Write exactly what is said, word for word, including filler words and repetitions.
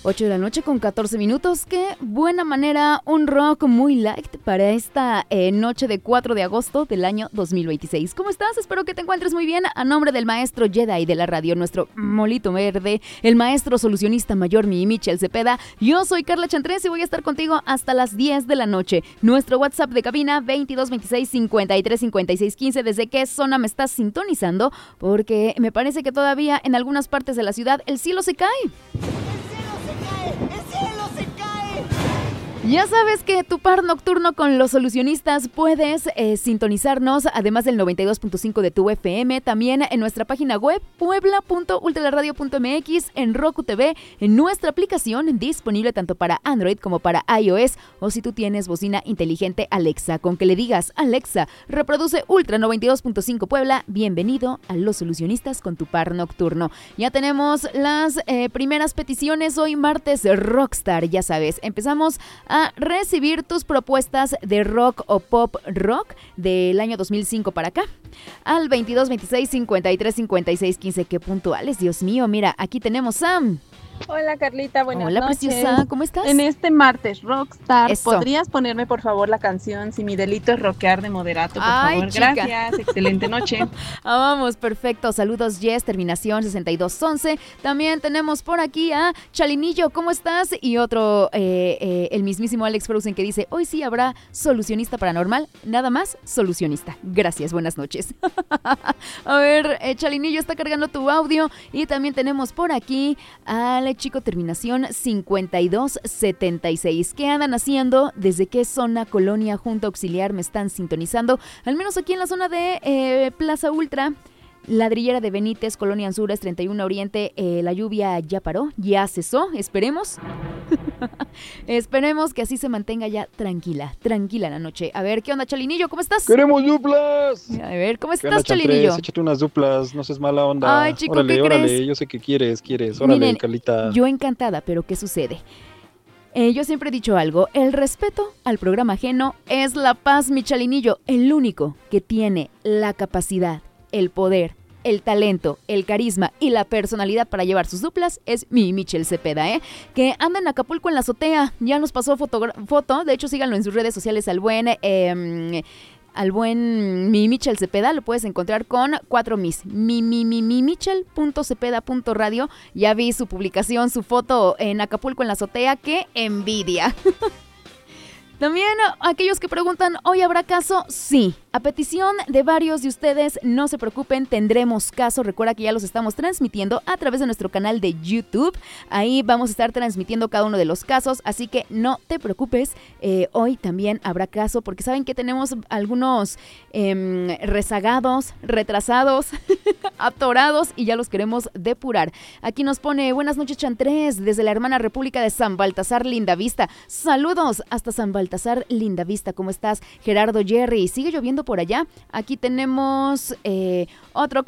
ocho de la noche con catorce minutos. Qué buena manera, un rock muy light para esta eh, noche de cuatro de agosto del año dos mil veintiséis. ¿Cómo estás? Espero que te encuentres muy bien. A nombre del maestro Jedi de la radio, nuestro molito verde, el maestro solucionista mayor mi Michel Cepeda, yo soy Carla Chantres y voy a estar contigo hasta las diez de la noche. Nuestro WhatsApp de cabina veintidós veintiséis cincuenta y tres cincuenta y seis quince. ¿Desde qué zona me estás sintonizando? Porque me parece que todavía en algunas partes de la ciudad el cielo se cae. Ya sabes que tu par nocturno con los solucionistas puedes eh, sintonizarnos, además del noventa y dos punto cinco de tu F M, también en nuestra página web puebla punto ultraradio punto m x, en Roku T V, en nuestra aplicación disponible tanto para Android como para iOS, o si tú tienes bocina inteligente Alexa, con que le digas Alexa, reproduce Ultra noventa y dos punto cinco Puebla, bienvenido a los solucionistas con tu par nocturno. Ya tenemos las eh, primeras peticiones hoy martes Rockstar, ya sabes, empezamos a recibir tus propuestas de rock o pop rock del año dos mil cinco para acá al veintidós veintiséis cincuenta y tres cincuenta y seis quince. Qué puntuales, Dios mío. Mira, aquí tenemos a... Hola Carlita, buenas Hola, noches. preciosa, ¿cómo estás? En este martes Rockstar, Eso. ¿podrías ponerme por favor la canción Si mi delito es rockear de Moderato, por Ay, favor? chica. Gracias, excelente noche. Ah, vamos, perfecto. Saludos, Jess, terminación sesenta y dos once. También tenemos por aquí a Chalinillo, ¿cómo estás? Y otro, eh, eh, el mismísimo Alex Frozen, que dice, hoy sí habrá solucionista paranormal, nada más solucionista. Gracias, buenas noches. A ver, eh, Chalinillo está cargando tu audio. Y también tenemos por aquí al chico terminación cincuenta y dos setenta y seis. ¿Qué andan haciendo? ¿Desde qué zona, colonia, junta auxiliar me están sintonizando? Al menos aquí en la zona de eh, Plaza Ultra, Ladrillera de Benítez, Colonia Anzures, treinta y uno Oriente, eh, la lluvia ya paró, ya cesó, esperemos. Esperemos que así se mantenga ya tranquila, tranquila la noche. A ver, ¿qué onda, Chalinillo? ¿Cómo estás? ¡Queremos duplas! A ver, ¿cómo ¿Qué onda, estás, Chalinillo? Chantres? Échate unas duplas, no seas mala onda. Ay, chico, órale, ¿qué órale, crees? yo sé que quieres, quieres. Órale, Miren, Carlita. yo encantada, pero ¿qué sucede? Eh, yo siempre he dicho algo, el respeto al programa ajeno es la paz, mi Chalinillo. El único que tiene la capacidad, el poder, el talento, el carisma y la personalidad para llevar sus duplas es mi Michel Cepeda, ¿eh? Que anda en Acapulco en la azotea, ya nos pasó foto, foto de hecho síganlo en sus redes sociales al buen... Eh, al buen mi Michel Cepeda, lo puedes encontrar con cuatro mis, mi mi mi mi michel punto cepeda punto radio. Ya vi su publicación, su foto en Acapulco en la azotea, qué envidia. También aquellos que preguntan, ¿hoy habrá caso? Sí. A petición de varios de ustedes, no se preocupen, tendremos caso. Recuerda que ya los estamos transmitiendo a través de nuestro canal de YouTube. Ahí vamos a estar transmitiendo cada uno de los casos, así que no te preocupes. Eh, hoy también habrá caso, porque saben que tenemos algunos eh, rezagados, retrasados, atorados, y ya los queremos depurar. Aquí nos pone, buenas noches, Chantres, desde la hermana República de San Baltasar, Lindavista. Saludos hasta San Baltasar, Lindavista. ¿Cómo estás, Gerardo Jerry? ¿Sigue lloviendo por allá? Aquí tenemos eh, otro